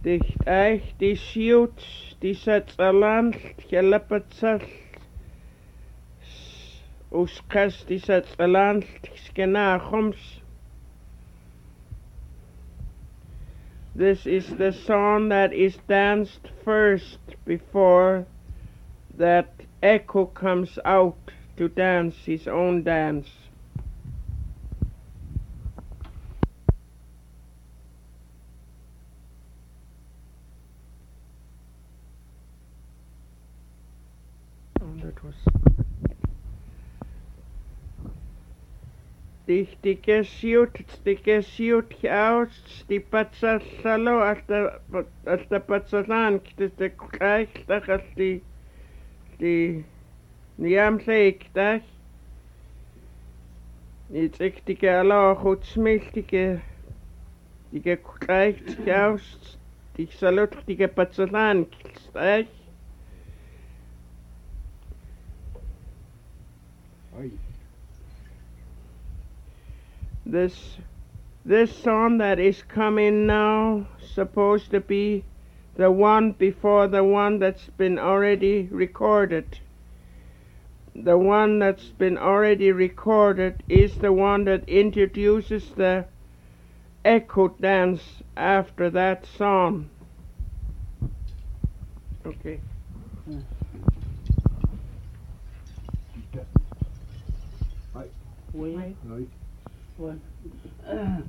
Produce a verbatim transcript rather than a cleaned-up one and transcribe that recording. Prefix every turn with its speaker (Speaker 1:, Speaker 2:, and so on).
Speaker 1: Dicht eich di siwt di setsalant hjalapatsal uskas di setsalant skenachoms. This is the song that is danced first before that echo comes out to dance his own dance. Oh, that was Tihti siut, tihti siut aus, sti patsasalo alta alta patsasan kiste kaihta kalti di niam seikta. It's ektike ala hutsmiltike tike kaiht aus, dik salot tike patsasan kiste. This this song that is coming now supposed to be the one before the one that's been already recorded. The one that's been already recorded is the one that introduces the echo dance after that song. Okay.
Speaker 2: Wait. Wait. One.